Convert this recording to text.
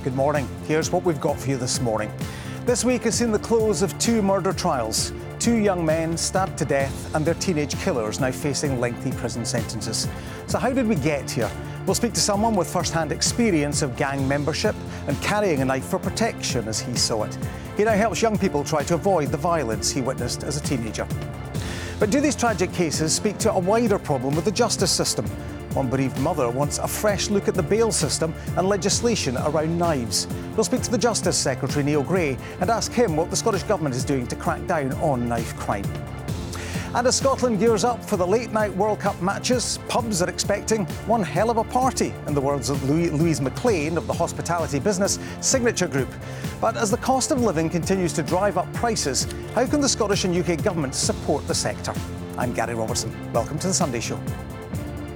Good morning. Here's what we've got for you this morning. This week has seen the close of 2 murder trials. 2 young men stabbed to death and their teenage killers now facing lengthy prison sentences. So how did we get here? We'll speak to someone with first-hand experience of gang membership and carrying a knife for protection as he saw it. He now helps young people try to avoid the violence he witnessed as a teenager. But do these tragic cases speak to a wider problem with the justice system? One bereaved mother wants a fresh look at the bail system and legislation around knives. We'll speak to the Justice Secretary, Neil Gray, and ask him what the Scottish Government is doing to crack down on knife crime. And as Scotland gears up for the late-night World Cup matches, pubs are expecting one hell of a party, in the words of Louise McLean of the hospitality business Signature Group. But as the cost of living continues to drive up prices, how can the Scottish and UK governments support the sector? I'm Gary Robertson. Welcome to The Sunday Show.